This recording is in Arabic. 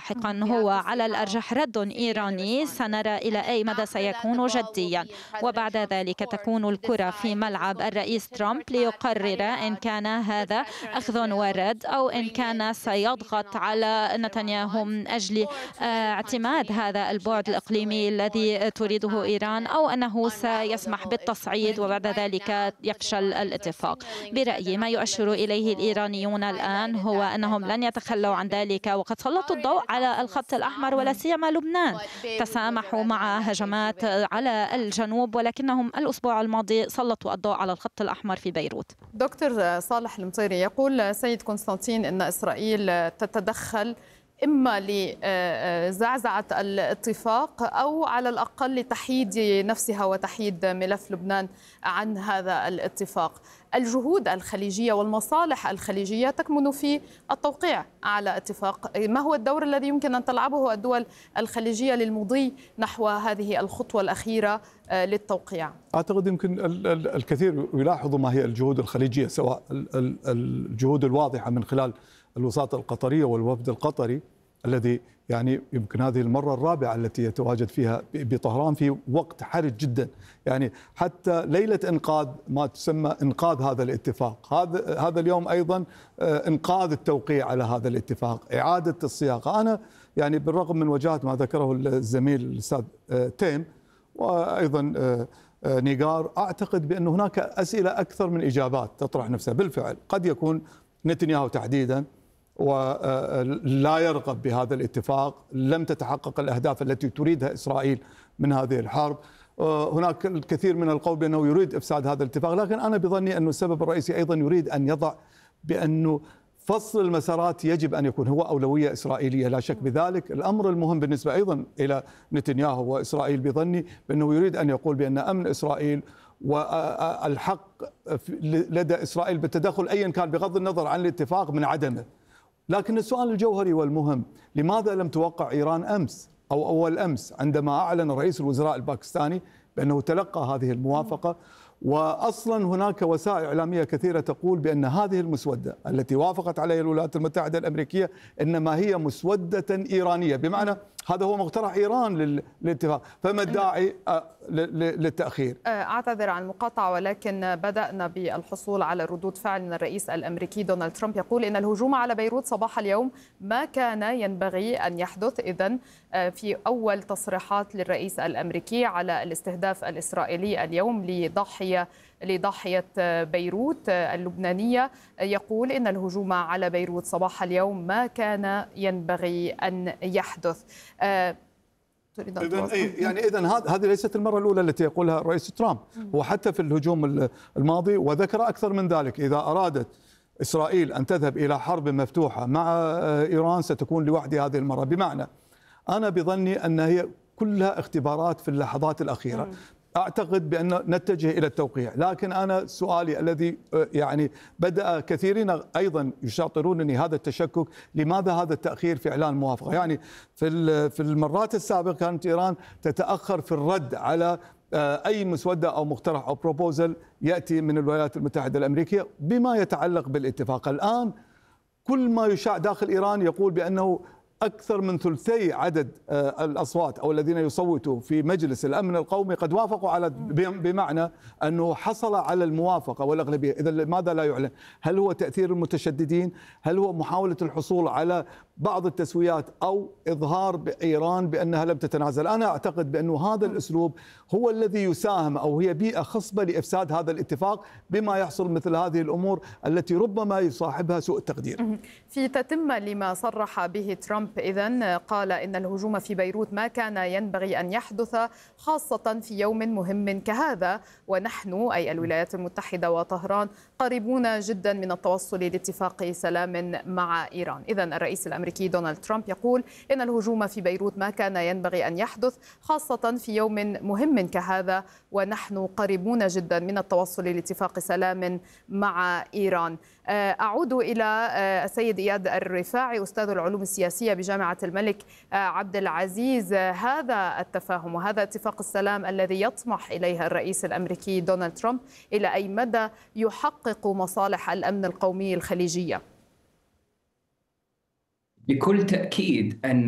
لاحقا هو على الأرجح رد إيراني، سنرى إلى أي مدى سيكون جديا، وبعد ذلك تكون الكرة في ملعب الرئيس ترامب ليقرر إن كان هذا أخذ ورد أو إن كان سيضغط على نتنياهو من أجل اعتماد هذا البعد الإقليمي الذي تريده إيران، أو أنه سيسمح بالتصعيد وبعد ذلك يفشل الاتفاق. برأيي ما يؤشر إليه الإيرانيون الآن هو أنهم لن يتخلوا عن ذلك، وقد سلطوا الضوء على الخط الأحمر ولا سيما لبنان. تسامحوا مع هجمات على الجنوب، ولكنهم الأسبوع الماضي سلطوا الضوء على الخط الأحمر في بيروت. دكتور صالح المطيري، يقول سيد قسطنطين أن إسرائيل تتدخل إما لزعزعة الاتفاق أو على الأقل لتحييد نفسها وتحييد ملف لبنان عن هذا الاتفاق. الجهود الخليجية والمصالح الخليجية تكمن في التوقيع على اتفاق. ما هو الدور الذي يمكن أن تلعبه الدول الخليجية للمضي نحو هذه الخطوة الأخيرة للتوقيع؟ أعتقد يمكن الكثير يلاحظوا ما هي الجهود الخليجية، سواء الجهود الواضحة من خلال الوساطة القطرية والوفد القطري الذي يعني يمكن هذه المرة الرابعة التي يتواجد فيها بطهران في وقت حرج جدا، يعني حتى ليلة إنقاذ ما تسمى إنقاذ هذا الاتفاق، هذا اليوم أيضا إنقاذ التوقيع على هذا الاتفاق، إعادة الصياغة. أنا يعني بالرغم من وجهة ما ذكره الزميل الأستاذ تيم وأيضا نيغار، أعتقد بأن هناك أسئلة أكثر من إجابات تطرح نفسها. بالفعل قد يكون نتنياهو تحديدا ولا يرغب بهذا الاتفاق، لم تتحقق الأهداف التي تريدها إسرائيل من هذه الحرب. هناك الكثير من القول بأنه يريد إفساد هذا الاتفاق، لكن أنا بظني أن السبب الرئيسي أيضا يريد أن يضع بأنه فصل المسارات يجب أن يكون هو أولوية إسرائيلية، لا شك بذلك. الأمر المهم بالنسبة أيضا إلى نتنياهو وإسرائيل بظني بأنه يريد أن يقول بأن أمن إسرائيل والحق لدى إسرائيل بالتدخل أيا كان بغض النظر عن الاتفاق من عدمه. لكن السؤال الجوهري والمهم، لماذا لم توقع إيران أمس أو أول أمس عندما أعلن رئيس الوزراء الباكستاني بأنه تلقى هذه الموافقة؟ وأصلا هناك وسائل إعلامية كثيرة تقول بأن هذه المسودة التي وافقت عليها الولايات المتحدة الأمريكية إنما هي مسودة إيرانية، بمعنى هذا هو مقترح إيران للاتفاق، فما الداعي للتأخير؟ أعتذر عن المقاطعة، ولكن بدأنا بالحصول على ردود فعل من الرئيس الأمريكي دونالد ترامب، يقول إن الهجوم على بيروت صباح اليوم ما كان ينبغي أن يحدث. إذن في أول تصريحات للرئيس الأمريكي على الاستهداف الإسرائيلي اليوم لضاحية بيروت اللبنانية، يقول إن الهجوم على بيروت صباح اليوم ما كان ينبغي أن يحدث. إذن هذه ليست المرة الأولى التي يقولها الرئيس ترامب، وحتى في الهجوم الماضي وذكر أكثر من ذلك. إذا أرادت إسرائيل أن تذهب إلى حرب مفتوحة مع إيران ستكون لوحدها هذه المرة، بمعنى أنا بظني أن هي كلها اختبارات في اللحظات الأخيرة. أعتقد بأن نتجه إلى التوقيع، لكن أنا سؤالي الذي يعني بدأ كثيرين أيضا يشاطرونني هذا التشكك، لماذا هذا التأخير في إعلان الموافقة؟ يعني في المرات السابقة كانت إيران تتأخر في الرد على أي مسودة أو مقترح أو بروبوزل يأتي من الولايات المتحدة الأمريكية بما يتعلق بالاتفاق. الآن كل ما يشاع داخل إيران يقول بأنه أكثر من ثلثي عدد الأصوات أو الذين يصوتوا في مجلس الأمن القومي قد وافقوا على، بمعنى أنه حصل على الموافقة والأغلبية. إذا لماذا لا يعلن؟ هل هو تأثير المتشددين؟ هل هو محاولة الحصول على بعض التسويات أو إظهار إيران بأنها لم تتنازل؟ أنا أعتقد بأنه هذا الأسلوب هو الذي يساهم أو هي بيئة خصبة لإفساد هذا الاتفاق، بما يحصل مثل هذه الأمور التي ربما يصاحبها سوء التقدير. في تتمة لما صرح به ترامب، إذن قال إن الهجوم في بيروت ما كان ينبغي أن يحدث، خاصة في يوم مهم كهذا، ونحن أي الولايات المتحدة وطهران قريبون جدا من التوصل لاتفاق سلام مع إيران. إذن الرئيس الأمريكي دونالد ترامب يقول إن الهجوم في بيروت ما كان ينبغي أن يحدث، خاصة في يوم مهم كهذا، ونحن قريبون جدا من التوصل لاتفاق سلام مع إيران. أعود إلى السيد إياد الرفاعي، أستاذ العلوم السياسية بجامعة الملك عبد العزيز. هذا التفاهم وهذا اتفاق السلام الذي يطمح إليه الرئيس الأمريكي دونالد ترامب إلى أي مدى يحقق مصالح الأمن القومي الخليجية؟ بكل تأكيد أن